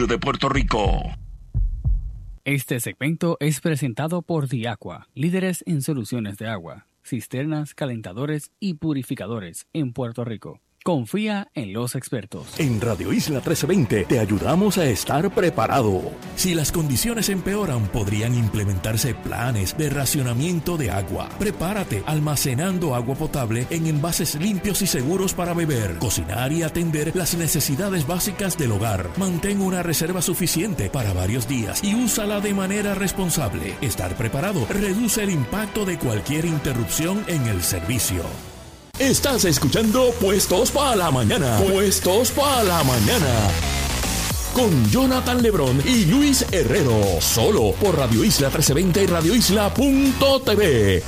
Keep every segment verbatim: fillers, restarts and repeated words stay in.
de Puerto Rico. Este segmento es presentado por Diaqua, líderes en soluciones de agua, cisternas, calentadores y purificadores en Puerto Rico. Confía en los expertos. En Radio Isla trece veinte te ayudamos a estar preparado. Si las condiciones empeoran, podrían implementarse planes de racionamiento de agua. Prepárate almacenando agua potable en envases limpios y seguros para beber, cocinar y atender las necesidades básicas del hogar. Mantén una reserva suficiente para varios días y úsala de manera responsable. Estar preparado reduce el impacto de cualquier interrupción en el servicio. Estás escuchando Puestos para la Mañana. Puestos para la Mañana. Con Jonathan Lebrón y Luis Herrero. Solo por Radio Isla trece veinte y radio isla punto t v.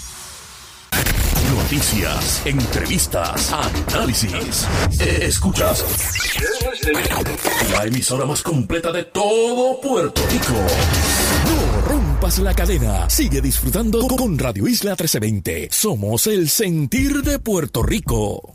Noticias, entrevistas, análisis. Escuchas la emisora más completa de todo Puerto Rico. No rompas la cadena. Sigue disfrutando con Radio Isla trece veinte. Somos el sentir de Puerto Rico.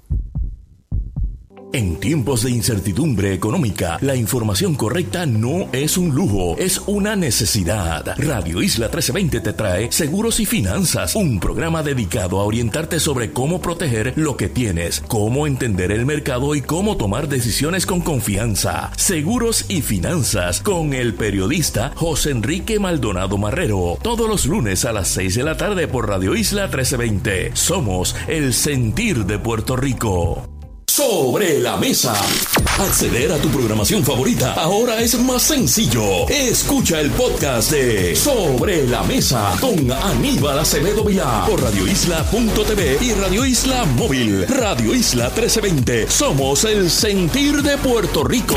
En tiempos de incertidumbre económica, la información correcta no es un lujo, es una necesidad. Radio Isla trece veinte te trae Seguros y Finanzas, un programa dedicado a orientarte sobre cómo proteger lo que tienes, cómo entender el mercado y cómo tomar decisiones con confianza. Seguros y Finanzas con el periodista José Enrique Maldonado Marrero, todos los lunes a las seis de la tarde por Radio Isla trece veinte. Somos el sentir de Puerto Rico. Sobre la mesa. Acceder a tu programación favorita ahora es más sencillo. Escucha el podcast de Sobre la Mesa con Aníbal Acevedo Vilá por radio isla punto t v y Radio Isla Móvil. Radio Isla trece veinte. Somos el sentir de Puerto Rico.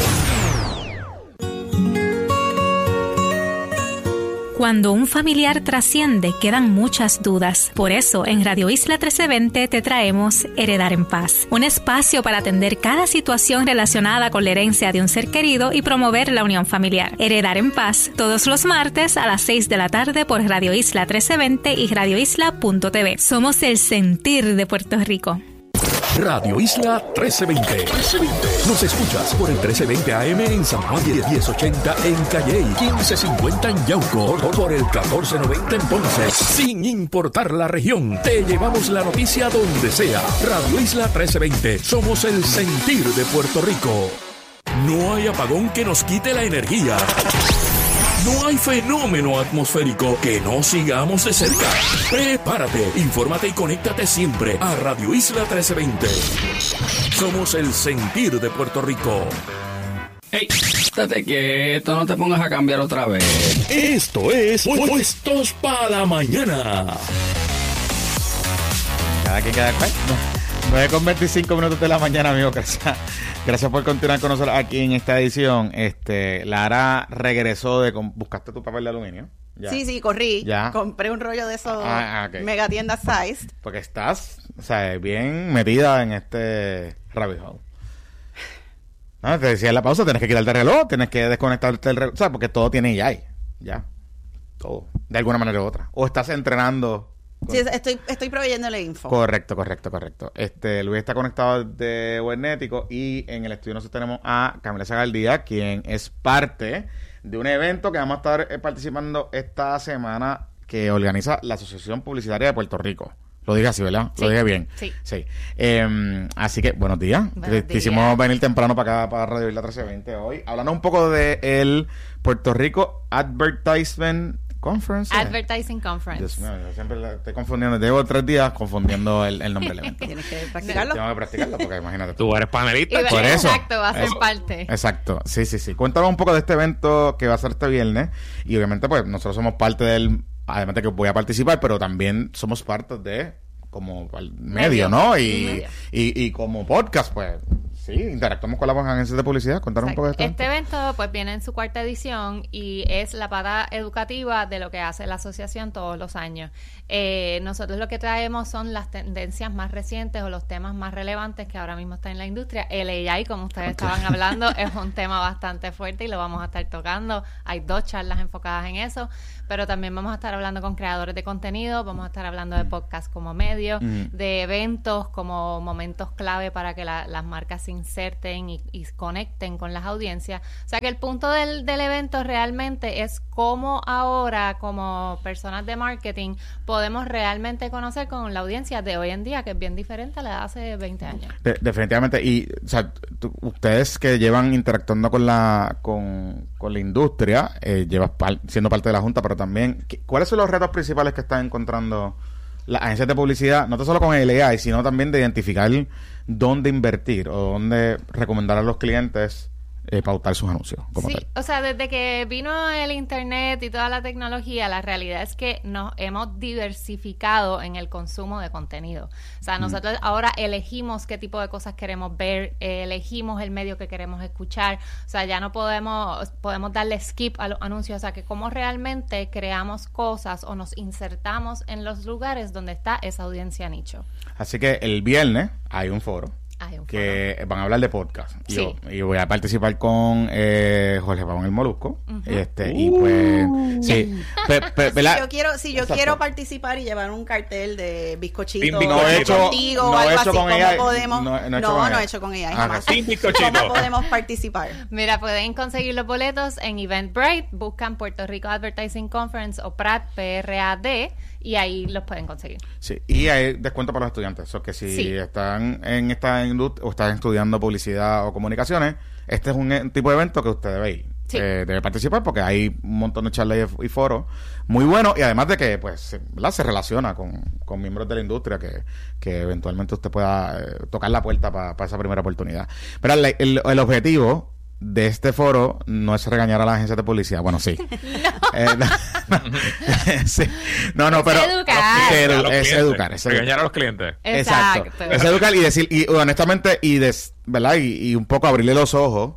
Cuando un familiar trasciende, quedan muchas dudas. Por eso, en Radio Isla trece veinte te traemos Heredar en Paz, un espacio para atender cada situación relacionada con la herencia de un ser querido y promover la unión familiar. Heredar en Paz, todos los martes a las seis de la tarde por Radio Isla trece veinte y radio isla punto t v. Somos el sentir de Puerto Rico. Radio Isla trece veinte. Nos escuchas por el trece veinte A M en San Juan, diez ochenta en Calley, quince cincuenta en Yauco, por el catorce noventa en Ponce. Sin importar la región, te llevamos la noticia donde sea. Radio Isla trece veinte. Somos el sentir de Puerto Rico. No hay apagón que nos quite la energía. No hay fenómeno atmosférico que no sigamos de cerca. Prepárate, infórmate y conéctate siempre a Radio Isla trece veinte. Somos el sentir de Puerto Rico. ¡Ey! Estate quieto, no te pongas a cambiar otra vez. Esto es Puestos para la Mañana. Cada quien cada cual. nueve con veinticinco minutos de la mañana, amigo. Gracias, gracias por continuar con nosotros aquí en esta edición. Este, Lara regresó de... ¿Buscaste tu papel de aluminio? Ya. Sí, sí, corrí. Ya. Compré un rollo de esos ah, okay. mega tiendas size. Porque estás, o sea, bien metida en este rabbit hole. No, te decía en la pausa, tienes que quitarte el reloj, tienes que desconectarte el reloj. O sea, porque todo tiene ya ahí. Ya. Todo. De alguna manera u otra. O estás entrenando... Sí, estoy, estoy proveyéndole info. Correcto, correcto, correcto. Este, Luis está conectado de Webnético y en el estudio nosotros tenemos a Camila Zagaldía, quien es parte de un evento que vamos a estar participando esta semana que organiza la Asociación Publicitaria de Puerto Rico. Lo dije así, ¿verdad? Sí. Lo dije bien. Sí. sí. Eh, así que, buenos días. Buenos Te, días. Hicimos venir temprano para acá, para Radio Isla trece veinte hoy. Hablando un poco de el Puerto Rico Advertisement Conference. Advertising Conference. Dios mío, yo siempre la estoy confundiendo. Llevo tres días confundiendo el, el nombre del evento. Tienes que practicarlo. Tengo que practicarlo porque imagínate. Tú eres panelista. Va, por eso. Exacto, va a ser eso. parte. Exacto. Sí, sí, sí. Cuéntanos un poco de este evento que va a ser este viernes. Y obviamente, pues, nosotros somos parte del... Además de que voy a participar, pero también somos parte de... como al medio, medio, ¿no? Y, medio. y, y como podcast, pues... Sí, interactuamos con las agencias de publicidad. Contanos un poco de esto. Este evento pues viene en su cuarta edición y es la pata educativa de lo que hace la asociación todos los años. Eh, nosotros lo que traemos son las tendencias más recientes o los temas más relevantes que ahora mismo están en la industria. El A I, como ustedes okay. estaban hablando, es un tema bastante fuerte y lo vamos a estar tocando. Hay dos charlas enfocadas en eso, pero también vamos a estar hablando con creadores de contenido, vamos a estar hablando de podcast como medio, medio, mm. de eventos como momentos clave para que la, las marcas se inserten y, y conecten con las audiencias. O sea que el punto del, del evento realmente es cómo ahora, como personas de marketing, podemos realmente conocer con la audiencia de hoy en día, que es bien diferente a la de hace veinte años. De, definitivamente. Y o sea, tú, ustedes que llevan interactuando con la con, con la industria, eh, llevas par, siendo parte de la Junta, pero también, ¿cuáles son los retos principales que están encontrando las agencias de publicidad, no solo con el A I, sino también de identificar dónde invertir o dónde recomendar a los clientes Eh, pautar sus anuncios como sí, tal? O sea, desde que vino el internet y toda la tecnología, la realidad es que nos hemos diversificado en el consumo de contenido. O sea, nosotros mm. ahora elegimos qué tipo de cosas queremos ver, eh, elegimos el medio que queremos escuchar. O sea, ya no podemos podemos darle skip a los anuncios. O sea, que cómo realmente creamos cosas o nos insertamos en los lugares donde está esa audiencia nicho. Así que el viernes hay un foro que van a hablar de podcast. Sí. Yo, y voy a participar con eh, Jorge Pavón el Molusco. Uh-huh. este uh. Y pues, sí. Pe, pe, si yo quiero, si yo quiero participar y llevar un cartel de bizcochito no he hecho, contigo no o algo he hecho así, con ¿cómo ella, podemos? No, no, he no, no he hecho con ella. Ah, Sin bizcochito. ¿Cómo podemos participar? Mira, pueden conseguir los boletos en Eventbrite, buscan Puerto Rico Advertising Conference o P R A D, P R A D, y ahí los pueden conseguir. Sí, y hay descuento para los estudiantes. O que si sí. están en esta industria o están estudiando publicidad o comunicaciones, este es un, un tipo de evento que usted debe ir. Sí. Eh, debe participar porque hay un montón de charlas y, y foros muy buenos, y además de que pues ¿verdad? se relaciona con, con miembros de la industria que, que eventualmente usted pueda eh, tocar la puerta para pa esa primera oportunidad. Pero el, el, el objetivo de este foro no es regañar a las agencias de publicidad. Bueno, sí. No, eh, no, sí. no, no, pero es educar. Es, edu es educar. Es regañar educar a los clientes. Exacto. Exacto. Es educar y decir, y honestamente, y des, ¿verdad? Y, y un poco abrirle los ojos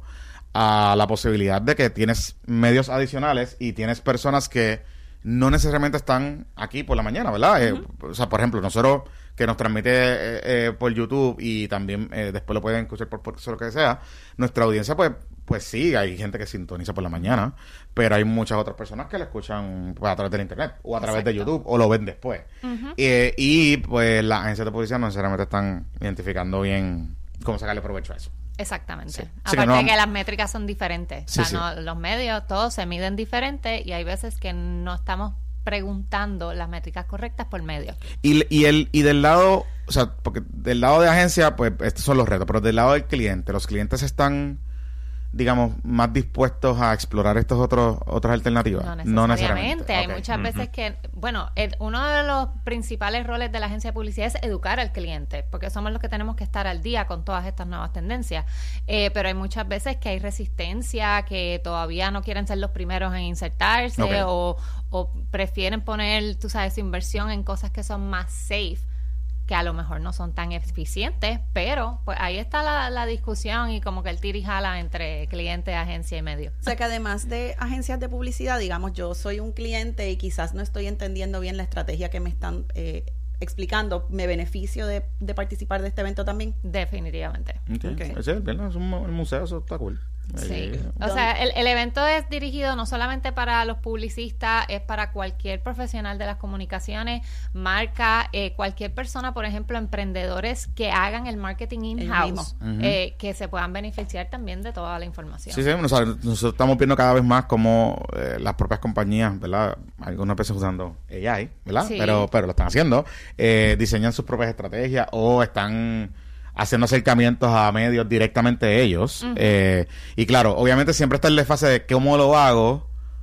a la posibilidad de que tienes medios adicionales y tienes personas que no necesariamente están aquí por la mañana, ¿verdad? Uh-huh. eh, o sea, por ejemplo, nosotros que nos transmite eh, eh, por YouTube y también eh, después lo pueden escuchar por, por lo que sea, nuestra audiencia pues pues sí, hay gente que sintoniza por la mañana, pero hay muchas otras personas que lo escuchan pues, a través del internet o a través Exacto. de YouTube o lo ven después. Uh-huh. eh, y pues las agencias de publicidad no necesariamente están identificando bien cómo sacarle provecho a eso. Exactamente. Sí. Aparte sí, que, no, de que las métricas son diferentes. Sí, o sea, sí. no, los medios, todos se miden diferente y hay veces que no estamos preguntando las métricas correctas por medio. Y, y, el, y del lado, o sea, porque del lado de agencia, pues estos son los retos, pero del lado del cliente, los clientes están, digamos, más dispuestos a explorar estos otros otras alternativas. No necesariamente. No necesariamente. Hay okay. muchas uh-huh. veces que, bueno, el, uno de los principales roles de la agencia de publicidad es educar al cliente, porque somos los que tenemos que estar al día con todas estas nuevas tendencias. Eh, pero hay muchas veces que hay resistencia, que todavía no quieren ser los primeros en insertarse okay. o, o prefieren poner, tú sabes, su inversión en cosas que son más safe, que a lo mejor no son tan eficientes, pero pues ahí está la, la discusión y como que el tira y jala entre cliente, agencia y medio. O sea que además de agencias de publicidad, digamos, yo soy un cliente y quizás no estoy entendiendo bien la estrategia que me están eh, explicando, ¿me beneficio de, de participar de este evento también? Definitivamente. Okay. Okay. Ese es un museo, eso está cool. Sí, o sea, el, el evento es dirigido no solamente para los publicistas, es para cualquier profesional de las comunicaciones, marca, eh, cualquier persona, por ejemplo, emprendedores que hagan el marketing in-house, uh-huh. eh, que se puedan beneficiar también de toda la información. Sí, sí, o sea, nosotros estamos viendo cada vez más como eh, las propias compañías, ¿verdad? Algunas veces usando A I, ¿verdad? Sí. Pero, pero lo están haciendo, eh, diseñan sus propias estrategias o están haciendo acercamientos a medios directamente ellos. Uh-huh. eh, y claro, obviamente siempre está el desfase de cómo lo hago,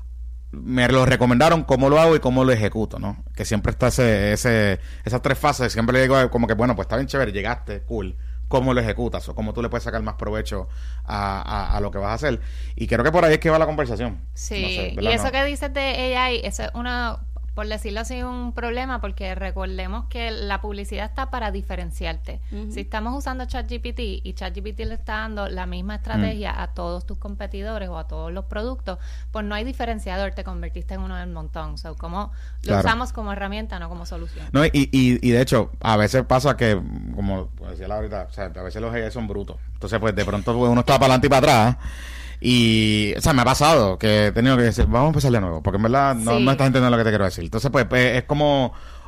me lo recomendaron, cómo lo hago y cómo lo ejecuto, ¿no? Que siempre está ese, ese esas tres fases, siempre le digo como que, bueno, pues está bien chévere, llegaste, cool, cómo lo ejecutas o cómo tú le puedes sacar más provecho a, a, a lo que vas a hacer. Y creo que por ahí es que va la conversación. Sí, no sé, y eso no. que dices de A I, eso es una... por decirlo así, un problema, porque recordemos que la publicidad está para diferenciarte. Uh-huh. Si estamos usando ChatGPT y ChatGPT le está dando la misma estrategia uh-huh. a todos tus competidores o a todos los productos, pues no hay diferenciador, te convertiste en uno del montón. O sea, como lo claro. usamos como herramienta, no como solución. No, y, y, y de hecho, a veces pasa que, como decía la ahorita, o sea, a veces los A I son brutos. Entonces, pues de pronto uno está para adelante y para atrás. Y, o sea, me ha pasado que he tenido que decir, vamos a empezar de nuevo, porque en verdad no, sí. no estás entendiendo lo que te quiero decir. Entonces, pues, pues es como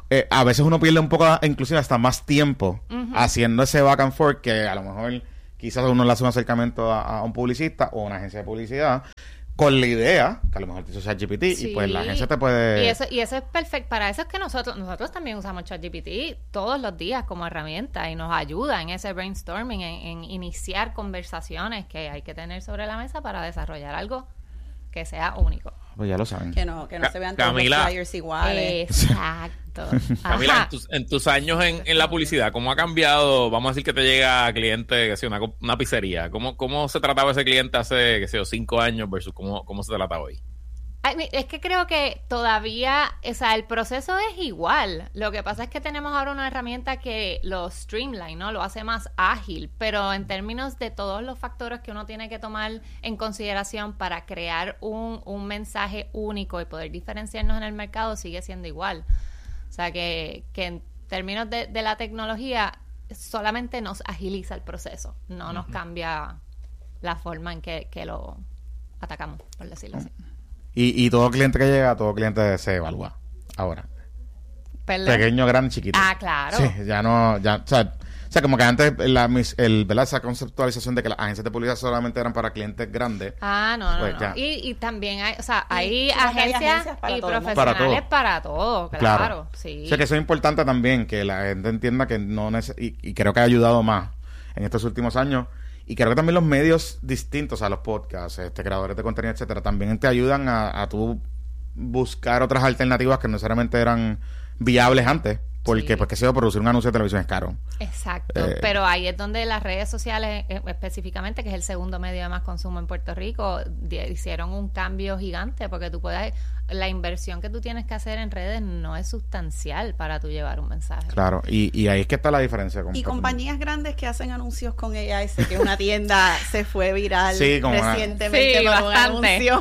eh, a veces uno pierde un poco, inclusive hasta más tiempo uh-huh. haciendo ese back and forth, que a lo mejor quizás uno le hace un acercamiento a, a un publicista o una agencia de publicidad con la idea, que a lo mejor te hizo ChatGPT sí. y pues la agencia te puede... Y eso, y eso es perfecto. Para eso es que nosotros nosotros también usamos ChatGPT todos los días como herramienta y nos ayuda en ese brainstorming, en, en iniciar conversaciones que hay que tener sobre la mesa para desarrollar algo que sea único. Pues ya lo saben. Que no, que no Ca- se vean Camila. todos los flyers iguales. Exacto. Camila, Ajá. en tus, en tus años en, en la publicidad, ¿cómo ha cambiado? Vamos a decir que te llega cliente, que sea una, una pizzería. ¿Cómo, ¿Cómo se trataba ese cliente hace, que sé yo, cinco años versus cómo, cómo se trata hoy? Ay, mi- Es que creo que todavía, o sea, el proceso es igual. Lo que pasa es que tenemos ahora una herramienta que lo streamline, ¿no? Lo hace más ágil, pero en términos de todos los factores que uno tiene que tomar en consideración para crear un, un mensaje único y poder diferenciarnos en el mercado sigue siendo igual. O sea, que, que en términos de, de la tecnología solamente nos agiliza el proceso, no nos cambia la forma en que, que lo atacamos, por decirlo así. Y, y todo cliente que llega, todo cliente se evalúa ahora. Perdón. Pequeño, grande, chiquito. Ah, claro. Sí, ya no, ya, o sea, o sea, como que antes la, mis- el, ¿verdad? Esa conceptualización de que las agencias de publicidad solamente eran para clientes grandes. Ah, no, no, Pues no. ya. Y, y también hay, o sea, Y hay creo que hay agencias, agencias para y todo el mundo. profesionales Para para todo. todo, claro, sí. O sea, que eso es importante también, que la gente entienda que no neces- y, y creo que ha ayudado más en estos últimos años. Y creo que también los medios distintos, a los podcasts, este, creadores de contenido, etcétera, también te ayudan a, a tú buscar otras alternativas que no necesariamente eran viables antes. Porque, Sí. pues, que se va a producir un anuncio de televisión es caro. Exacto, Eh, pero ahí es donde las redes sociales, eh, específicamente, que es el segundo medio de más consumo en Puerto Rico, di- hicieron un cambio gigante, porque tú puedes, la inversión que tú tienes que hacer en redes no es sustancial para tú llevar un mensaje. Claro, y, y ahí es que está la diferencia. Con, Y con- compañías grandes que hacen anuncios con A I, sé que una tienda se fue viral Sí, como una- recientemente Sí, con un bastante. anuncio.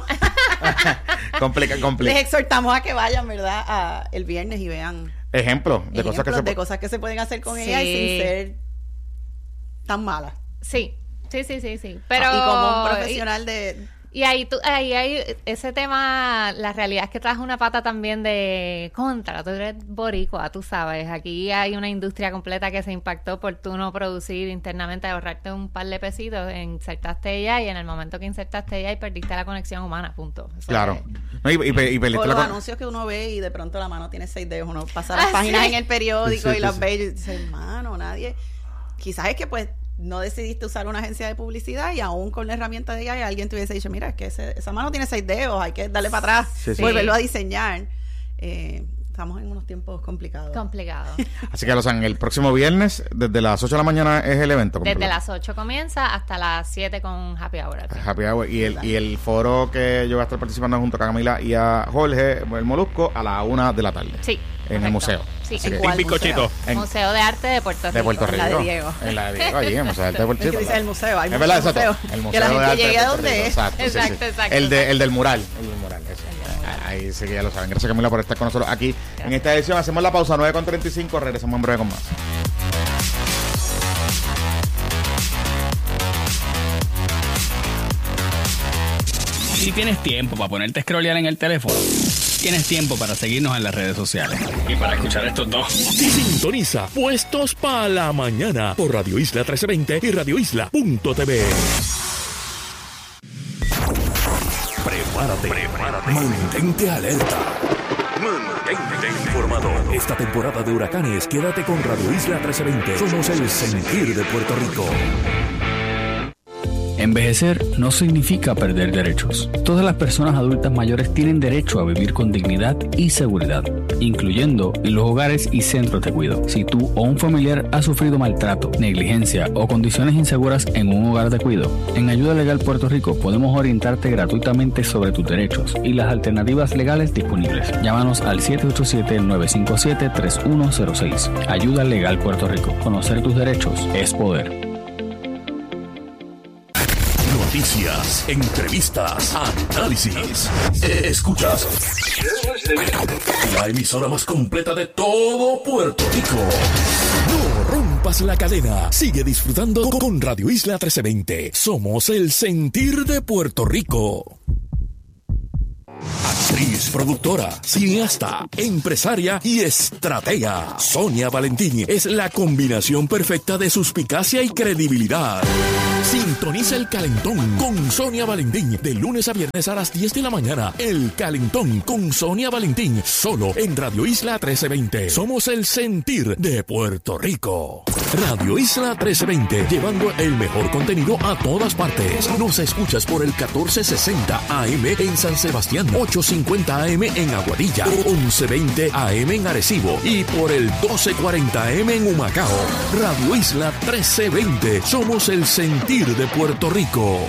Complica, complica. Les exhortamos a que vayan, ¿verdad? A el viernes y vean Ejemplo de cosas que ejemplos se de pu- cosas que se pueden hacer con Sí. A I sin ser tan malas. Sí, sí, sí, sí, sí. Pero y como un profesional de... Y ahí, tú, ahí hay ese tema, la realidad es que traes una pata también de contra, tú eres boricua, tú sabes, aquí hay una industria completa que se impactó por tú no producir internamente, ahorrarte un par de pesitos, insertaste ella y en el momento que insertaste ella y perdiste la conexión humana, punto. Eso Claro. es- No, y, y, pe- y perdiste O la los con- anuncios que uno ve y de pronto la mano tiene seis dedos, uno pasa las Ah, páginas sí. en el periódico Sí, sí, y las sí. ve y dice, hermano, nadie... Quizás es que pues no decidiste usar una agencia de publicidad y aún con la herramienta de A I alguien te hubiese dicho, mira, es que ese- esa mano tiene seis dedos, hay que darle para atrás, Sí, sí. volverlo a diseñar. Eh, estamos en unos tiempos complicados. complicado. Así que, lo saben, el próximo viernes, desde las ocho de la mañana, es el evento. Desde completo. las ocho comienza hasta las siete con Happy Hour. al final. Happy Hour. Y el, y el foro que yo voy a estar participando junto a Camila y a Jorge, el Molusco, a la una de la tarde. Sí. En el correcto. museo. Sí, Así en que- ¿Cuál Un bizcochito. museo? En- Museo de Arte de Puerto Rico. de Puerto Rico. La de Diego. En la de Diego, allí, en el Museo de Arte de Puerto Es Rico. que dice el museo, hay Es muchos verdad, exacto. museos. El Museo Que la de gente Arte llegue de a Puerto donde Rico, es. Exacto, sí, Exacto, sí. exacto, El, de, exacto. el del mural. El del mural, eso. Ahí sí que ya lo saben. Gracias, Camila, por estar con nosotros aquí en esta edición. Hacemos la pausa, nueve con treinta y cinco. Regresamos en breve con más. Si tienes tiempo para ponerte a scrollear en el teléfono, tienes tiempo para seguirnos en las redes sociales. Y para escuchar estos dos. Sintoniza Puestos para la Mañana por Radio Isla trece veinte y radio isla punto t v. Prepárate, prepárate. Mantente alerta. Mantente informado. Esta temporada de huracanes, quédate con Radio Isla trece veinte. Somos el sentir de Puerto Rico. Envejecer no significa perder derechos. Todas las personas adultas mayores tienen derecho a vivir con dignidad y seguridad, incluyendo en los hogares y centros de cuidado. Si tú o un familiar ha sufrido maltrato, negligencia o condiciones inseguras en un hogar de cuidado, en Ayuda Legal Puerto Rico podemos orientarte gratuitamente sobre tus derechos y las alternativas legales disponibles. Llámanos al siete ocho siete, nueve cinco siete, tres uno cero seis. Ayuda Legal Puerto Rico. Conocer tus derechos es poder. Noticias, entrevistas, análisis. Escuchas la emisora más completa de todo Puerto Rico. No rompas la cadena. Sigue disfrutando con Radio Isla trece veinte. Somos el sentir de Puerto Rico. Actriz, productora, cineasta, empresaria y estratega. Sonia Valentín es la combinación perfecta de suspicacia y credibilidad. Sintoniza El Calentón con Sonia Valentín de lunes a viernes a las diez de la mañana. El Calentón con Sonia Valentín, solo en Radio Isla trece veinte. Somos el sentir de Puerto Rico. Radio Isla trece veinte, llevando el mejor contenido a todas partes. Nos escuchas por el catorce sesenta A M en San Sebastián, ochocientos cincuenta A M en Aguadilla, once veinte A M en Arecibo y por el doce cuarenta A M en Humacao. Radio Isla trece veinte, somos el sentir de Puerto Rico.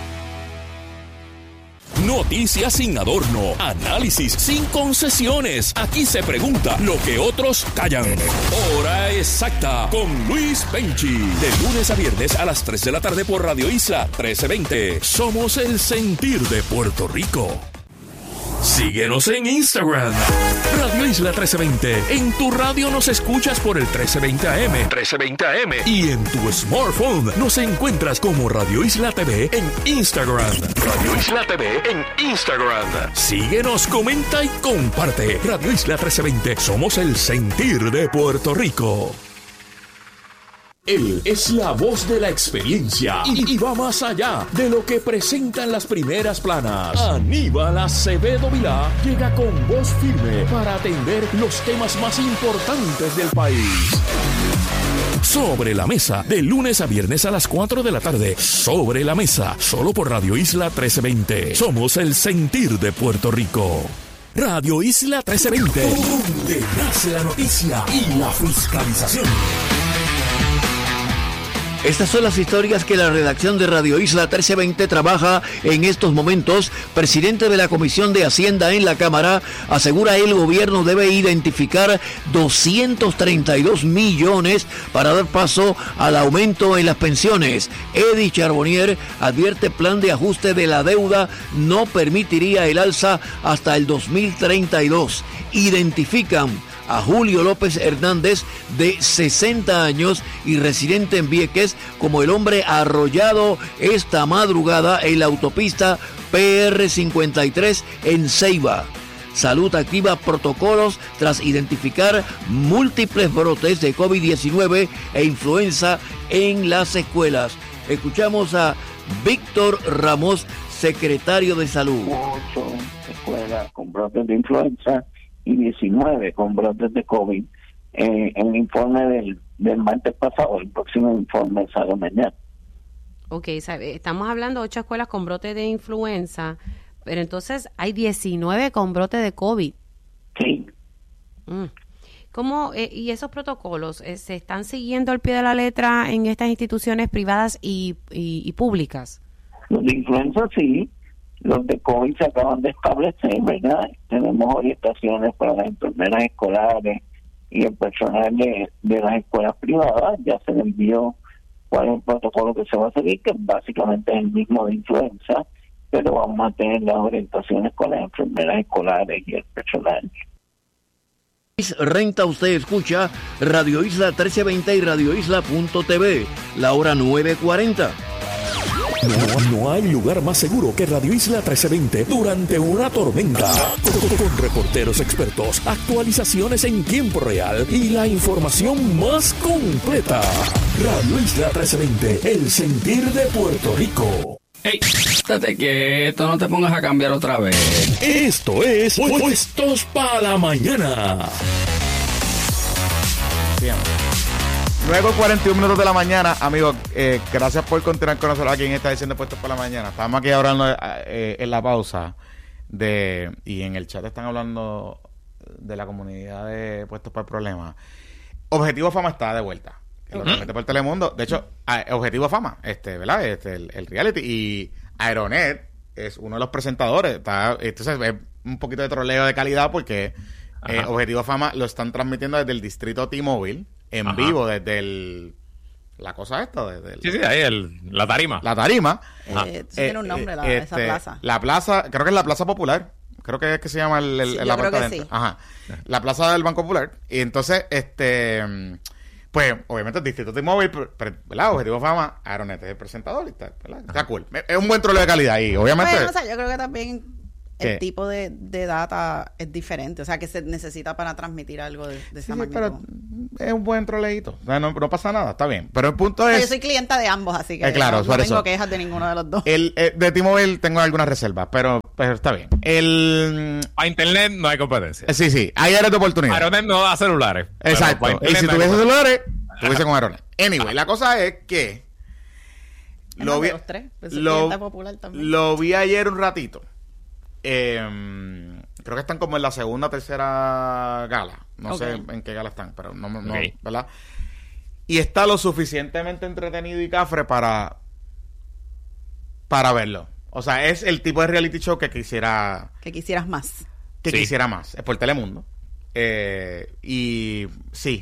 Noticias sin adorno, análisis sin concesiones. Aquí se pregunta lo que otros callan. Hora exacta con Luis Penchi. De lunes a viernes a las tres de la tarde por Radio Isla trece veinte. Somos el sentir de Puerto Rico. Síguenos en Instagram, Radio Isla trece veinte. En tu radio nos escuchas por el trece veinte A M, trece veinte A M. Y en tu smartphone nos encuentras como Radio Isla T V en Instagram. Radio Isla T V en Instagram. Síguenos, comenta y comparte. Radio Isla trece veinte. Somos el sentir de Puerto Rico. Él es la voz de la experiencia y, y va más allá de lo que presentan las primeras planas. Aníbal Acevedo Vilá llega con voz firme para atender los temas más importantes del país. Sobre la Mesa, de lunes a viernes a las cuatro de la tarde. Sobre la Mesa, solo por Radio Isla trece veinte. Somos el sentir de Puerto Rico. Radio Isla trece veinte, donde nace la noticia y la fiscalización. Estas son las historias que la redacción de Radio Isla trece veinte trabaja en estos momentos. Presidente de la Comisión de Hacienda en la Cámara asegura el gobierno debe identificar doscientos treinta y dos millones para dar paso al aumento en las pensiones. Eddie Charbonnier advierte plan de ajuste de la deuda no permitiría el alza hasta el dos mil treinta y dos. Identifican a Julio López Hernández, de sesenta años y residente en Vieques, como el hombre arrollado esta madrugada en la autopista P R cincuenta y tres en Ceiba. Salud activa protocolos tras identificar múltiples brotes de COVID diecinueve e influenza en las escuelas. Escuchamos a Víctor Ramos, secretario de Salud. Ocho escuelas con brotes de influenza y diecinueve con brotes de COVID. Eh, el informe del, del martes pasado, el próximo informe sale mañana. Ok, sabe, estamos hablando de ocho escuelas con brote de influenza, pero entonces hay diecinueve con brote de COVID. Sí. Mm. ¿Cómo, eh, y esos protocolos eh, se están siguiendo al pie de la letra en estas instituciones privadas y, y, y públicas? Los de influenza sí. Los de COVID se acaban de establecer, ¿verdad? Tenemos orientaciones para las enfermeras escolares y el personal de, de las escuelas privadas. Ya se le envió cuál es el protocolo que se va a seguir, que básicamente es el mismo de influenza, pero vamos a tener las orientaciones con las enfermeras escolares y el personal. Renta, usted escucha Radio Isla trece veinte y Radio Isla punto T V, la hora nueve cuarenta. No, no hay lugar más seguro que Radio Isla trece veinte durante una tormenta. Con, con reporteros expertos, actualizaciones en tiempo real y la información más completa. Radio Isla trece veinte, el sentir de Puerto Rico. ¡Ey! Estate quieto, no te pongas a cambiar otra vez. Esto es Puestos para la Mañana. Bien. Luego cuarenta y un minutos de la mañana, amigos, eh, gracias por continuar con nosotros aquí en esta edición de Puestos para la Mañana. Estamos aquí hablando eh, en la pausa de y en el chat están hablando de la comunidad de Puestos para el Problema. Objetivo Fama está de vuelta. Lo transmite por Telemundo. De hecho, Objetivo Fama, este, ¿verdad? Este, el, el reality. Y Aeronet es uno de los presentadores. Está, entonces es un poquito de troleo de calidad porque eh, Objetivo Fama lo están transmitiendo desde el distrito T-Mobile. En Ajá. vivo, desde el... La cosa esta, desde el... Sí, sí, ahí, el, la tarima. La tarima. Eh, eh, tiene un nombre, la, este, esa plaza. La plaza, creo que es la Plaza Popular. Creo que es que se llama el, el, sí, el yo apartamento. creo que sí. Ajá. La Plaza del Banco Popular. Y entonces, este... Pues, obviamente, el distrito de móvil, ¿verdad? Objetivo Fama, Aeronet es el presentador y tal, ¿verdad? Está cool. Es un buen troleo de calidad ahí, obviamente. Bueno, o sea, yo creo que también... ¿Qué? el tipo de, de data es diferente, o sea, que se necesita para transmitir algo de, de esa Sí, magnitud. pero es un buen troleíto. O sea, no, no pasa nada, está bien. Pero el punto O sea, es... yo soy clienta de ambos, así que Eh, claro, no, no por tengo eso. quejas de ninguno de los dos. El, eh, de T-Mobile tengo algunas reservas, pero, pero está bien. El... A internet no hay competencia. eh, Sí, sí, hay áreas de oportunidad. Aeronet no da celulares. pero Exacto. para Y internet si no hay tuviese competencia. celulares, tuviese con Aeronet. Anyway, la cosa es que... Es Lo más, vi, de los tres, pues soy lo, clienta popular también. lo vi ayer un ratito. Eh, creo que están como en la segunda, tercera gala. No Ok. sé en qué gala están, pero no, no Ok. ¿verdad? Y está lo suficientemente entretenido y cafre para para verlo. O sea, es el tipo de reality show que quisiera Que quisieras más. que Sí. quisiera más. Es por Telemundo. Eh, y sí,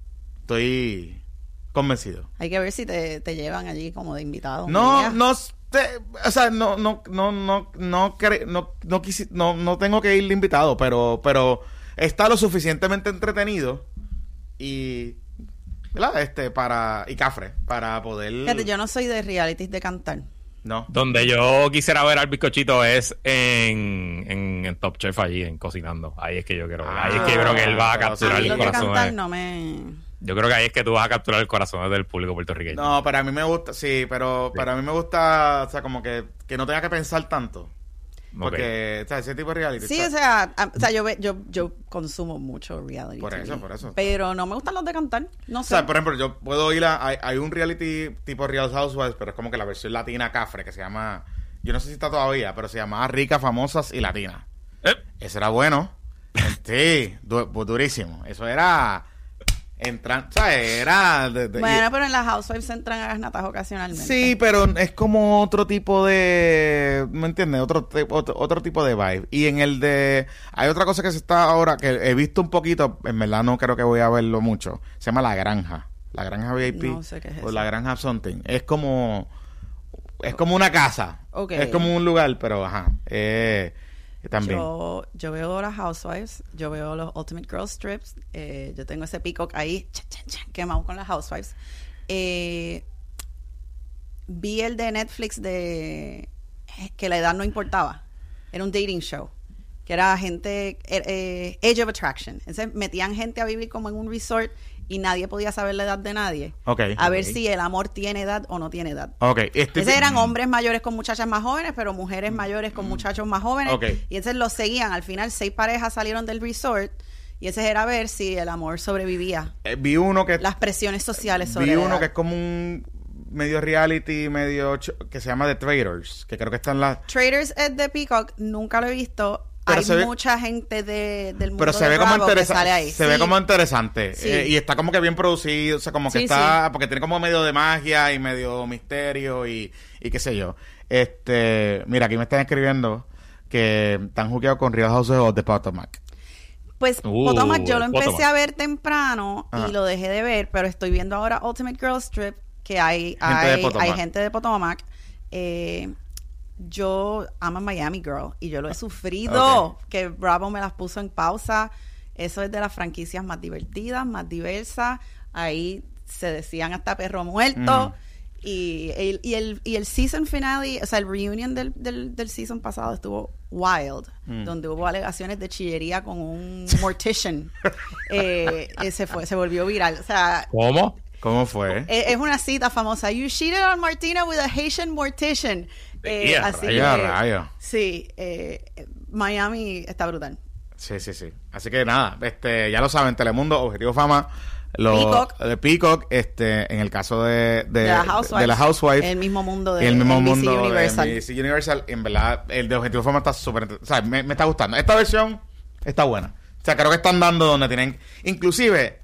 estoy convencido. Hay que ver si te, te llevan allí como de invitado. un No, día. no, te- o sea, no, no, no, no, no, cre- no, no, quisi- no, no tengo que ir de invitado, pero, pero está lo suficientemente entretenido y, ¿verdad? Este, para, y cafre, para poder, Fíjate, yo no soy de realities de cantar. no. Donde yo quisiera ver al bizcochito es en, en, en Top Chef allí, en Cocinando. Ahí es que yo quiero ver. Ahí es que yo creo que él va a pero A capturar mí el los de corazón. cantar no me... Yo creo que ahí es que tú vas a capturar el corazón del público puertorriqueño. No, pero a mí me gusta, sí, pero, pero a mí me gusta, o sea, como que, que no tenga que pensar tanto. Porque, o sea, ese tipo de reality. Sí, está- o sea, a- o sea yo, ve- yo, yo consumo mucho reality. Por T V, eso, por eso. Pero no me gustan los de cantar. No O sé. sea, por ejemplo, yo puedo ir a... Hay, hay un reality tipo Real Housewives, pero es como que la versión latina cafre, que se llama... Yo no sé si está todavía, pero se llamaba Ricas, Famosas y Latinas. Eh, Ese era bueno. Sí, du- durísimo. Eso era... Entran, ¿sabes? Era... de- de- Bueno, pero en las Housewives entran a gasnatas ocasionalmente. Sí, pero es como otro tipo de... ¿Me entiendes? Otro, te- otro, otro tipo de vibe. Y en el de... Hay otra cosa que se está ahora, que he visto un poquito, en verdad no creo que voy a verlo mucho. Se llama La Granja. La Granja V I P. No sé qué es O eso. La Granja Something. Es como... Es como una casa. Ok. Es como un lugar, pero ajá. Eh, también. Yo, yo veo las Housewives, yo veo los Ultimate Girl Strips, eh, yo tengo ese peacock ahí, cha, cha, cha, quemado con las Housewives. Eh, vi el de Netflix de eh, que la edad no importaba, era un dating show, que era gente, eh, eh, Age of Attraction. Entonces metían gente a vivir como en un resort y nadie podía saber la edad de nadie. Ok. A ver Ok. si el amor tiene edad o no tiene edad. Ok. Este Esos eran hombres mayores con muchachas más jóvenes, pero mujeres mayores con muchachos más jóvenes. Ok. Y entonces los seguían. Al final, seis parejas salieron del resort. Y ese era ver si el amor sobrevivía. eh, vi uno que... Las presiones sociales sobre Vi la uno edad. que es como un medio reality, medio... ch- que se llama The Traders, que creo que está en la... Traders es de Peacock. Nunca lo he visto. Pero Hay se ve- mucha gente de, del mundo Pero se de ve como Bravo que sale interesante. ahí. Se Sí. ve como interesante. Sí. Eh, y está como que bien producido. O sea, como que Sí, está. sí. Porque tiene como medio de magia y medio misterio y, y qué sé yo. Este. Mira, aquí me están escribiendo que están jugueados con Real Housewives de Potomac. Pues Uh, Potomac yo lo empecé Potomac. a ver temprano Ajá. y lo dejé de ver, pero estoy viendo ahora Ultimate Girl Strip, que hay Gente de hay, Potomac. hay gente de Potomac. Eh, yo amo Miami Girl y yo lo he sufrido, Ok. que Bravo me las puso en pausa. Eso es de las franquicias más divertidas, más diversas. Ahí se decían hasta perro muerto. Mm. Y, el, y, el, y el season finale, o sea, el reunion del, del, del season pasado estuvo wild, Mm. donde hubo alegaciones de chillería con un mortician. eh, ese fue, se volvió viral. O sea, ¿Cómo? ¿Cómo fue? es, es una cita famosa. You cheated on Martina with a Haitian mortician. Eh, Ya, así rayo, que, rayo. sí, eh, Miami está brutal. Sí, sí, sí. Así que nada, este, ya lo saben, Telemundo, Objetivo Fama, lo, Peacock. de Peacock, este, en el caso de, de, De la Housewives. de la Housewives, El mismo mundo de el mismo N B C mundo Universal. de N B C Universal, en verdad, el de Objetivo Fama está súper, o sea, me, me está gustando. Esta versión está buena. O sea, creo que están dando donde tienen, inclusive,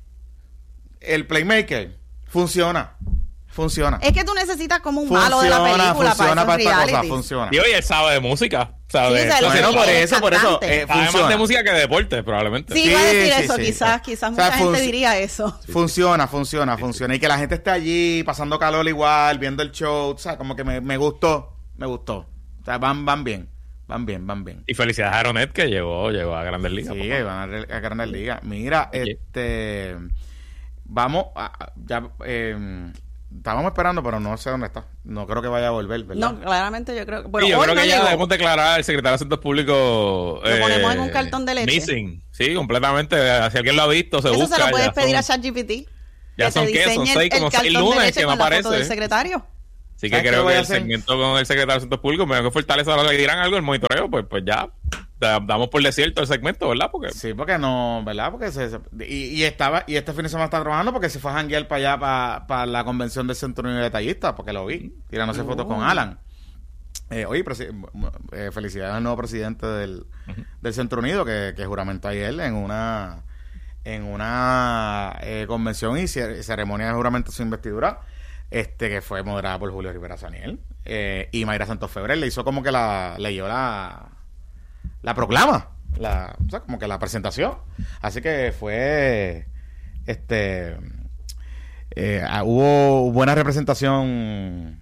el Playmaker funciona, funciona. Es que tú necesitas como un malo de la Funciona, película funciona para para esos esta cosa, realities. funciona. Y oye, él sabe de música. Sabe, Sí, o sea, él- sabe- Bueno, por él es eso, por eso, cantante. eh, sabe más funciona. de música que de deporte, probablemente. Sí, iba a decir Sí, eso, sí, sí. quizás, quizás O sea, mucha gente func- diría eso. Funciona, funciona, funciona. Y que la gente esté allí pasando calor igual, viendo el show, o sea, como que me, me gustó, me gustó. O sea, van, van bien, van bien, van bien. Y felicidades a Aeronet que llegó, llegó a Grandes Ligas. Sí, por que favor. van a, re- a Grandes Ligas. Mira, Oye. este, vamos, a, a- ya, eh, estábamos esperando, pero no sé dónde está. No creo que vaya a volver, ¿verdad? No, claramente yo creo... Bueno, sí, yo hoy creo no que ya llegó. debemos declarar al secretario de Asuntos Públicos... Lo ponemos en un cartón de leche. Missing, sí, completamente. Si alguien lo ha visto, se Eso busca. se lo puedes ya pedir son- a ChatGPT. Ya que son te qué, son diseñe seis, el como seis cartón de lunes leche que no con la foto aparece. del secretario. Así que ¿Sabes qué creo voy que a el hacer? segmento con el secretario de Asuntos Públicos, me que fortalece ahora le dirán algo, el monitoreo, pues, pues ya da- damos por desierto el segmento, ¿verdad? Porque Sí, porque no, ¿verdad? Porque se, se- y, y estaba y este fin de semana está trabajando porque se fue a janguear para allá, para, para la convención del Centro Unido de Detallistas, porque lo vi, tirándose Oh. fotos con Alan. Eh, oye, presi- eh, felicidades al nuevo presidente del, del Centro Unido que, que juramentó ayer en una en una eh, convención y cer- ceremonia de juramento de su investidura, este que fue moderada por Julio Rivera Saniel, eh, y Mayra Santos Febrel le hizo como que la leyó la la proclama, la, o sea, como que la presentación. Así que fue este eh, ah, hubo buena representación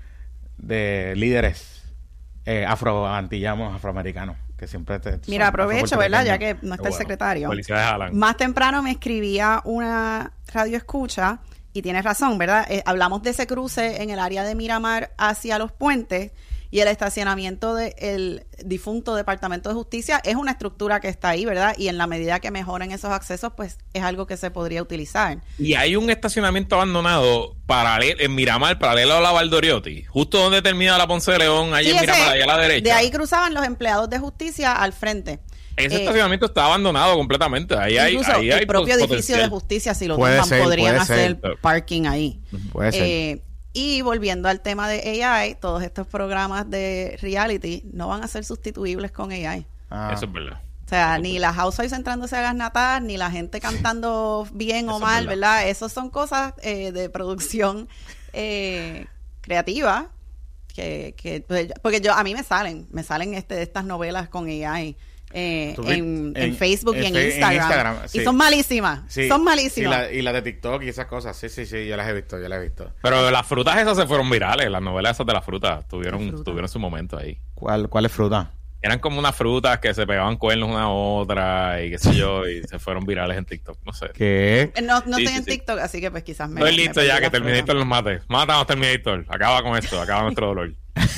de líderes eh, afroantillanos, afroamericanos, que siempre te, Mira, son aprovecho, ¿verdad? Ya que afropuertorriqueños. no está Qué el bueno. secretario. felicidades, Alan. Más temprano me escribía una radio escucha y tienes razón, ¿verdad? Eh, hablamos de ese cruce en el área de Miramar hacia los puentes y el estacionamiento del difunto Departamento de Justicia es una estructura que está ahí, ¿verdad? Y en la medida que mejoren esos accesos, pues es algo que se podría utilizar. Y hay un estacionamiento abandonado paralelo en Miramar, paralelo a la Valdoriotti, justo donde termina la Ponce de León, ahí Sí, en ese- Miramar, allá a la derecha. de ahí cruzaban los empleados de justicia al frente. Ese Eh, estacionamiento está abandonado completamente. Ahí hay, Incluso ahí hay el propio edificio potencial. de justicia, si lo Puede toman, ser, podrían puede ser. hacer parking ahí. Puede ser. Eh, y volviendo al tema de A I, todos estos programas de reality no van a ser sustituibles con A I. Ah. Eso es verdad. O sea, ni las housewives entrándose a gasnatar, ni la gente cantando bien o Eso es mal, verdad. ¿verdad? Esas son cosas eh, de producción eh, creativa. Que, que, pues, porque yo a mí me salen, me salen este de estas novelas con A I. Eh, Tú vi- en, en en- Facebook y en en fe- en Instagram. Instagram, sí. Y son malísimas. Sí, son sí, malísimas. la- y las de TikTok y esas cosas. Sí, sí, sí, yo las he visto, yo las he visto. Pero las frutas esas se fueron virales, las novelas esas de las frutas tuvieron, ¿Qué fruta? tuvieron su momento ahí. ¿Cuál, cuál es fruta? Eran como unas frutas que se pegaban cuernos una a otra y qué sé yo, y se fueron virales en TikTok, no sé. ¿Qué? Eh, No, no Sí, estoy sí, en sí. TikTok, así que pues quizás me. Estoy me listo perdí ya, la que fruta. Terminator los mate. Mátanos, Terminator. Acaba con esto, acaba nuestro dolor.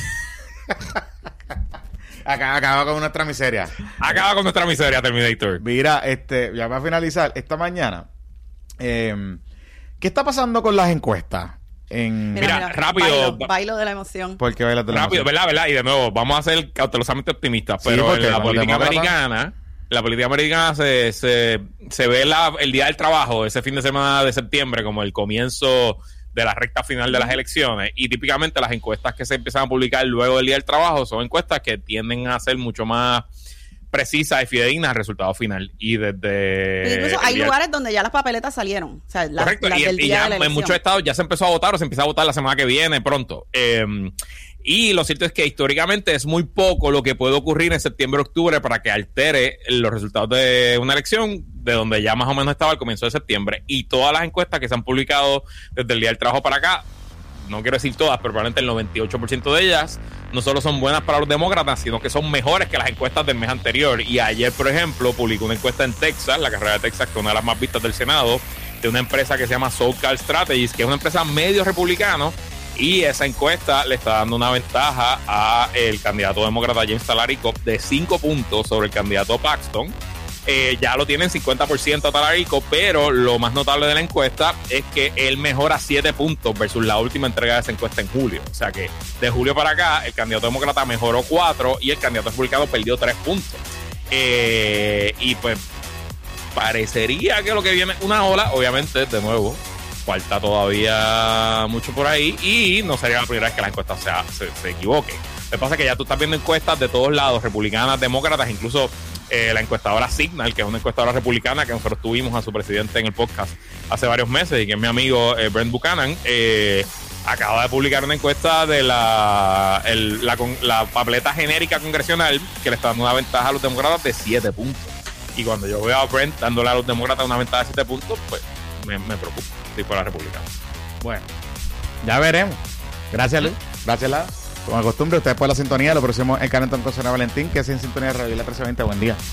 Acaba, acaba con nuestra miseria. Acaba con nuestra miseria, Terminator. Mira, este, ya para finalizar, esta mañana, eh, ¿qué está pasando con las encuestas? En... Mira, rápido. Bailo, bailo de la emoción. ¿Por qué bailas de la Rápido, emoción? ¿verdad? ¿verdad? Y de nuevo, vamos a ser cautelosamente optimistas, Sí, pero porque en la los política demócratas- americana, la política americana se, se, se ve la, el día del trabajo, ese fin de semana de septiembre, como el comienzo de la recta final de las elecciones, y típicamente las encuestas que se empiezan a publicar luego del día del trabajo son encuestas que tienden a ser mucho más precisas y fidedignas al resultado final. Y desde... Incluso el hay día- lugares donde ya las papeletas salieron. O sea, las, Correcto, las y, del y día ya de la en elección. muchos estados ya se empezó a votar o se empieza a votar la semana que viene pronto. Eh, y lo cierto es que históricamente es muy poco lo que puede ocurrir en septiembre-octubre para que altere los resultados de una elección de donde ya más o menos estaba al comienzo de septiembre. Y todas las encuestas que se han publicado desde el día del trabajo para acá, no quiero decir todas, pero probablemente el noventa y ocho por ciento de ellas no solo son buenas para los demócratas, sino que son mejores que las encuestas del mes anterior. Y ayer, por ejemplo, publicó una encuesta en Texas, la carrera de Texas, que es una de las más vistas del Senado, de una empresa que se llama SoCal Strategies, que es una empresa medio republicano, y esa encuesta le está dando una ventaja a el candidato demócrata James Talarico de cinco puntos sobre el candidato Paxton. Eh, ya lo tienen cincuenta por ciento a Talarico, pero lo más notable de la encuesta es que él mejora siete puntos versus la última entrega de esa encuesta en julio. O sea que de julio para acá, el candidato demócrata mejoró cuatro y el candidato republicano perdió tres puntos. Eh, y pues parecería que lo que viene es una ola, obviamente, de nuevo, falta todavía mucho por ahí y no sería la primera vez que la encuesta sea, se, se equivoque. Lo que pasa es que ya tú estás viendo encuestas de todos lados, republicanas, demócratas, incluso eh, la encuestadora Signal, que es una encuestadora republicana que nosotros tuvimos a su presidente en el podcast hace varios meses y que es mi amigo eh, Brent Buchanan, eh, acaba de publicar una encuesta de la, el, la, con, la papeleta genérica congresional que le está dando una ventaja a los demócratas de siete puntos. Y cuando yo veo a Brent dándole a los demócratas una ventaja de siete puntos, pues me, me preocupa. Sí, por la republicana. Bueno, ya veremos. Gracias, Luis. Gracias, Lara. Como de costumbre, ustedes por la sintonía. Lo próximo el Calentón con Sara Valentín, que es en sintonía de Radio Isla trece veinte. Buen día.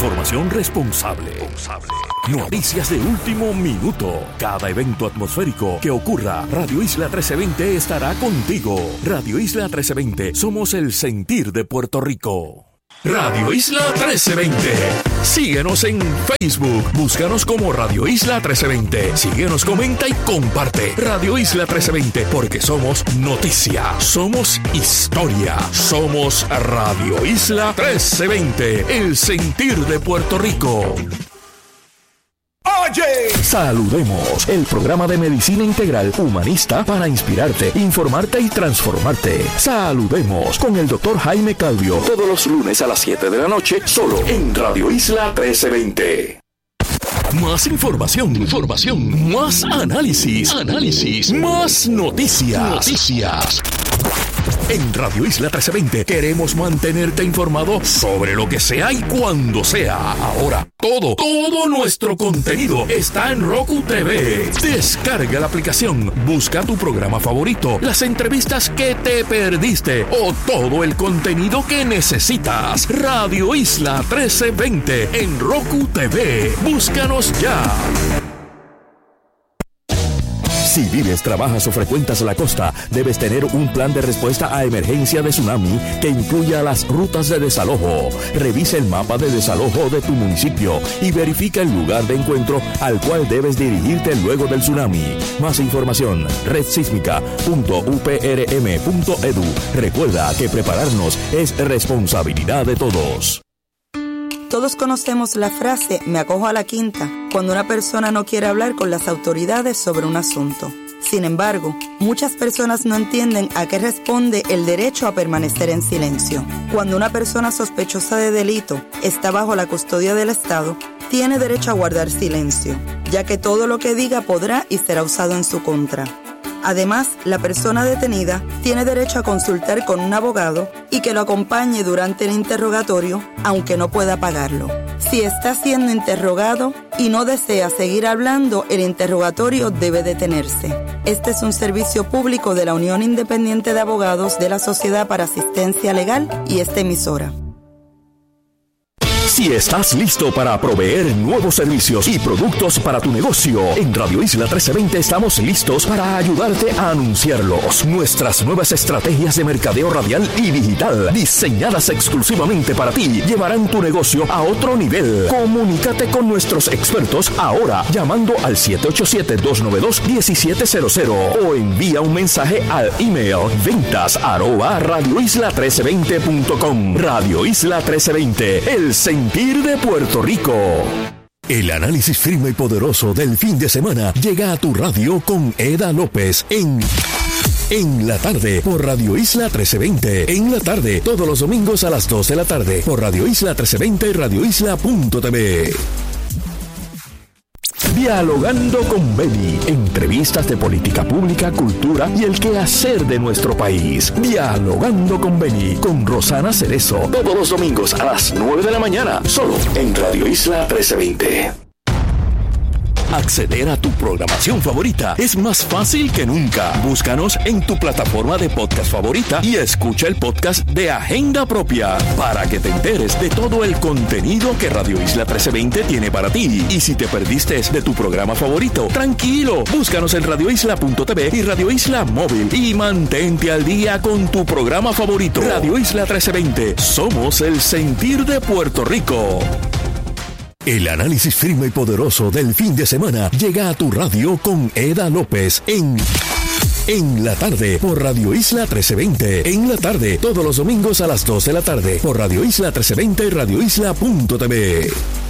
Información responsable. Noticias de último minuto. Cada evento atmosférico que ocurra, Radio Isla trece veinte estará contigo. Radio Isla trece veinte, somos el sentir de Puerto Rico. Radio Isla trece veinte. Síguenos en Facebook. Búscanos como Radio Isla trece veinte. Síguenos, comenta y comparte. Radio Isla trece veinte, porque somos noticia, somos historia, somos Radio Isla trece veinte, el sentir de Puerto Rico. Oye, saludemos, el programa de medicina integral humanista para inspirarte, informarte y transformarte. Saludemos con el doctor Jaime Calvio, todos los lunes a las siete de la noche, solo en Radio Isla trece veinte. Más información, información, más análisis, análisis, más noticias, noticias. En Radio Isla trece veinte queremos mantenerte informado sobre lo que sea y cuando sea. Ahora, todo, todo nuestro contenido está en Roku T V. Descarga la aplicación, busca tu programa favorito, las entrevistas que te perdiste o todo el contenido que necesitas. Radio Isla trece veinte en Roku T V. Búscanos ya. Si vives, trabajas o frecuentas la costa, debes tener un plan de respuesta a emergencia de tsunami que incluya las rutas de desalojo. Revisa el mapa de desalojo de tu municipio y verifica el lugar de encuentro al cual debes dirigirte luego del tsunami. Más información, red sísmica punto u p r m punto e d u. Recuerda que prepararnos es responsabilidad de todos. Todos conocemos la frase "me acojo a la quinta" cuando una persona no quiere hablar con las autoridades sobre un asunto. Sin embargo, muchas personas no entienden a qué responde el derecho a permanecer en silencio. Cuando una persona sospechosa de delito está bajo la custodia del Estado, tiene derecho a guardar silencio, ya que todo lo que diga podrá y será usado en su contra. Además, la persona detenida tiene derecho a consultar con un abogado y que lo acompañe durante el interrogatorio, aunque no pueda pagarlo. Si está siendo interrogado y no desea seguir hablando, el interrogatorio debe detenerse. Este es un servicio público de la Unión Independiente de Abogados de la Sociedad para Asistencia Legal y esta emisora. Si estás listo para proveer nuevos servicios y productos para tu negocio, en Radio Isla trece veinte estamos listos para ayudarte a anunciarlos. Nuestras nuevas estrategias de mercadeo radial y digital, diseñadas exclusivamente para ti, llevarán tu negocio a otro nivel. Comunícate con nuestros expertos ahora llamando al siete ocho siete, dos nueve dos, uno siete cero cero o envía un mensaje al email ventas arroba radio isla trece veinte punto com. Radio Isla trece veinte, el sentir de Puerto Rico. El análisis firme y poderoso del fin de semana llega a tu radio con Eda López en En la tarde por Radio Isla trece veinte. En la tarde todos los domingos a las dos de la tarde por Radio Isla trece veinte y radio isla punto t v. Dialogando con Beni, entrevistas de política pública, cultura y el quehacer de nuestro país. Dialogando con Beni, con Rosana Cerezo, todos los domingos a las nueve de la mañana, solo en Radio Isla trece veinte. Acceder a tu programación favorita es más fácil que nunca. Búscanos en tu plataforma de podcast favorita y escucha el podcast de Agenda Propia para que te enteres de todo el contenido que Radio Isla trece veinte tiene para ti. Y si te perdiste de tu programa favorito, tranquilo, búscanos en radio isla punto t v y Radio Isla Móvil y mantente al día con tu programa favorito. Radio Isla trece veinte, somos el sentir de Puerto Rico. El análisis firme y poderoso del fin de semana llega a tu radio con Eda López en En la tarde por Radio Isla trece veinte. En la tarde todos los domingos a las dos de la tarde por Radio Isla trece veinte y radio isla punto t v.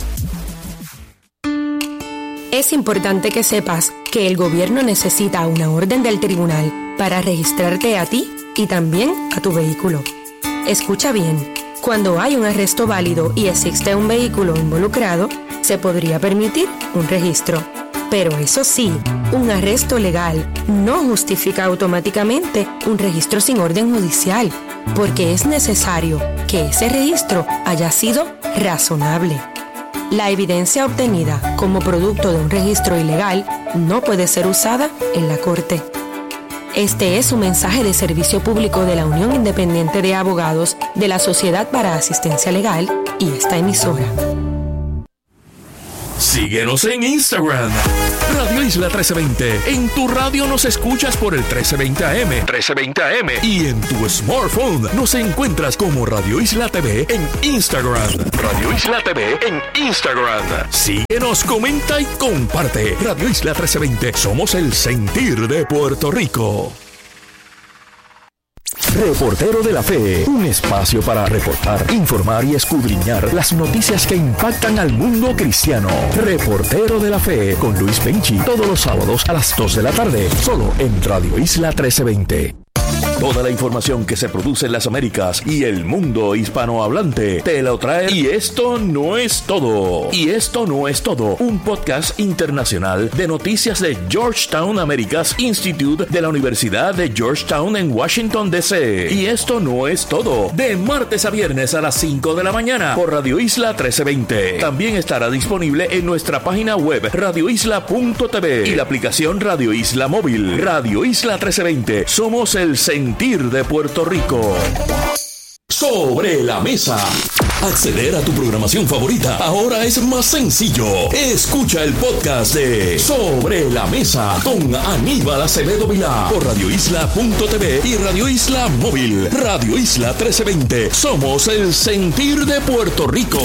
Es importante que sepas que el gobierno necesita una orden del tribunal para registrarte a ti y también a tu vehículo. Escucha bien. Cuando hay un arresto válido y existe un vehículo involucrado, se podría permitir un registro. Pero eso sí, un arresto legal no justifica automáticamente un registro sin orden judicial, porque es necesario que ese registro haya sido razonable. La evidencia obtenida como producto de un registro ilegal no puede ser usada en la corte. Este es un mensaje de servicio público de la Unión Independiente de Abogados de la Sociedad para Asistencia Legal y esta emisora. Síguenos en Instagram. Radio Isla trece veinte. En tu radio nos escuchas por el trece veinte A M. trece veinte A M. Y en tu smartphone nos encuentras como Radio Isla T V en Instagram. Radio Isla T V en Instagram. Síguenos, comenta y comparte. Radio Isla trece veinte. Somos el sentir de Puerto Rico. Reportero de la Fe, un espacio para reportar, informar y escudriñar las noticias que impactan al mundo cristiano. Reportero de la Fe con Luis Benchi, todos los sábados a las dos de la tarde, solo en Radio Isla trece veinte. Toda la información que se produce en las Américas y el mundo hispanohablante te lo trae. Y esto no es todo. Y esto no es todo. Un podcast internacional de noticias de Georgetown Americas Institute de la Universidad de Georgetown en Washington, D C Y esto no es todo. De martes a viernes a las cinco de la mañana por Radio Isla trece veinte. También estará disponible en nuestra página web radio isla punto t v y la aplicación Radio Isla Móvil. Radio Isla trece veinte. Somos el sentir de Puerto Rico. Sobre la mesa. Acceder a tu programación favorita ahora es más sencillo. Escucha el podcast de Sobre la Mesa con Aníbal Acevedo Vilá por radio isla punto t v y Radio Isla Móvil. Radio Isla trece veinte. Somos el sentir de Puerto Rico.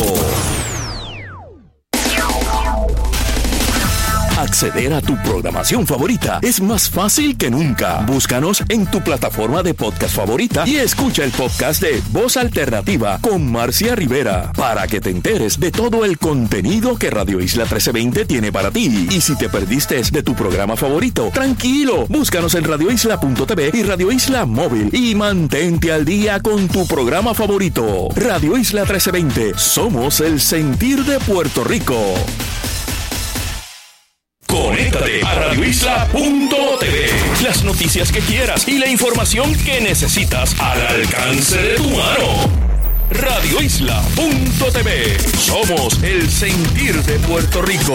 Acceder a tu programación favorita es más fácil que nunca. Búscanos en tu plataforma de podcast favorita y escucha el podcast de Voz Alternativa con Marcia Rivera para que te enteres de todo el contenido que Radio Isla trece veinte tiene para ti. Y si te perdiste de tu programa favorito, tranquilo, búscanos en radio isla punto t v y Radio Isla Móvil y mantente al día con tu programa favorito. Radio Isla trece veinte, somos el sentir de Puerto Rico. Conéctate a radio isla punto t v. Las noticias que quieras y la información que necesitas al alcance de tu mano. radio isla punto t v. Somos el sentir de Puerto Rico.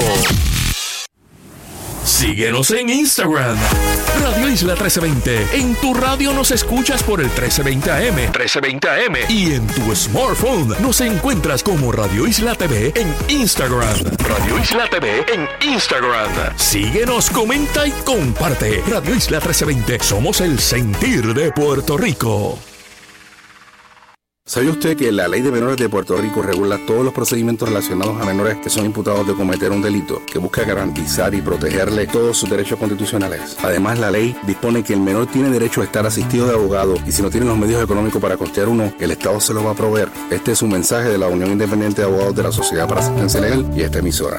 Síguenos en Instagram. Radio Isla trece veinte. En tu radio nos escuchas por el trece veinte A M. trece veinte A M. Y en tu smartphone nos encuentras como Radio Isla T V en Instagram. Radio Isla T V en Instagram. Síguenos, comenta y comparte. Radio Isla trece veinte. Somos el sentir de Puerto Rico. ¿Sabía usted que la Ley de Menores de Puerto Rico regula todos los procedimientos relacionados a menores que son imputados de cometer un delito, que busca garantizar y protegerle todos sus derechos constitucionales? Además, la ley dispone que el menor tiene derecho a estar asistido de abogado y si no tiene los medios económicos para costear uno, el Estado se lo va a proveer. Este es un mensaje de la Unión Independiente de Abogados de la Sociedad para Asistencia Legal y esta emisora.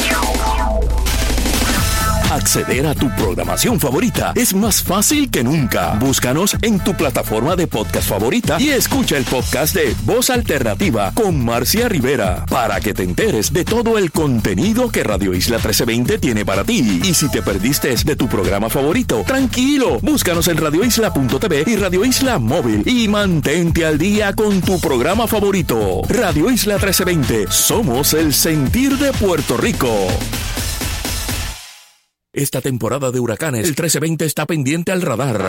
Acceder a tu programación favorita es más fácil que nunca. Búscanos en tu plataforma de podcast favorita y escucha el podcast de Voz Alternativa con Marcia Rivera para que te enteres de todo el contenido que Radio Isla trece veinte tiene para ti. Y si te perdiste de tu programa favorito, tranquilo, búscanos en radio isla punto t v y Radio Isla Móvil y mantente al día con tu programa favorito. Radio Isla trece veinte, somos el sentir de Puerto Rico. Esta temporada de huracanes, el trece veinte está pendiente al radar.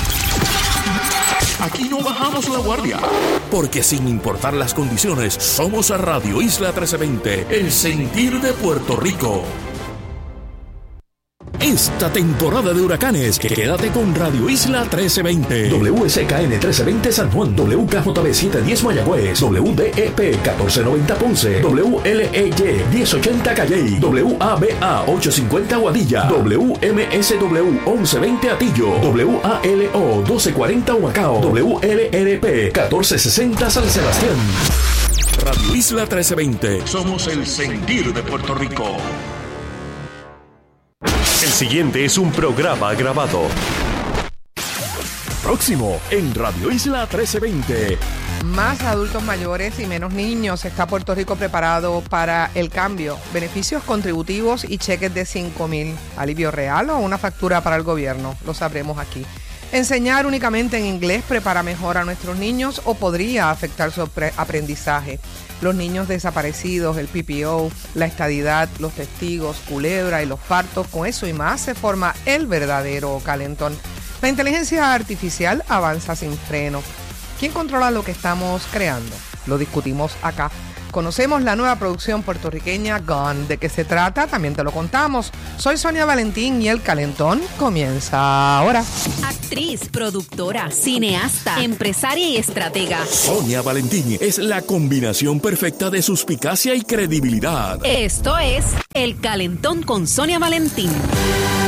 Aquí no bajamos la guardia, porque sin importar las condiciones, somos a Radio Isla trece veinte, el sentir de Puerto Rico. Esta temporada de huracanes, quédate con Radio Isla trece veinte. W S K N trece veinte San Juan, W K J B setecientos diez Mayagüez, W D E P catorce noventa Ponce, W L E Y diez ochenta Calley, W A B A ochocientos cincuenta Guadilla, W M S W once veinte Atillo, W A L O doce cuarenta Humacao, W L R P catorce sesenta San Sebastián. Radio Isla trece veinte, somos el sentir de Puerto Rico. El siguiente es un programa grabado. Próximo en Radio Isla trece veinte. Más adultos mayores y menos niños. ¿Está Puerto Rico preparado para el cambio? Beneficios contributivos y cheques de cinco mil. ¿Alivio real o una factura para el gobierno? Lo sabremos aquí. ¿Enseñar únicamente en inglés prepara mejor a nuestros niños o podría afectar su aprendizaje? Los niños desaparecidos, el P P O, la estadidad, los testigos, Culebra y los partos, con eso y más se forma el verdadero calentón. La inteligencia artificial avanza sin freno. ¿Quién controla lo que estamos creando? Lo discutimos acá. Conocemos la nueva producción puertorriqueña Gone. ¿De qué se trata? También te lo contamos. Soy Sonia Valentín y el calentón comienza ahora. Actriz, productora, cineasta, empresaria y estratega. Sonia Valentín es la combinación perfecta de suspicacia y credibilidad. Esto es El Calentón con Sonia Valentín.